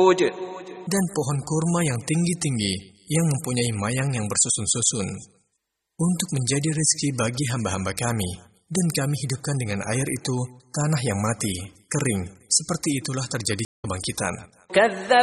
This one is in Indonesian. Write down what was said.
dan pohon kurma yang tinggi-tinggi yang mempunyai mayang yang bersusun-susun untuk menjadi rezeki bagi hamba-hamba kami, dan kami hidupkan dengan air itu tanah yang mati, kering. Seperti itulah terjadi kebangkitan.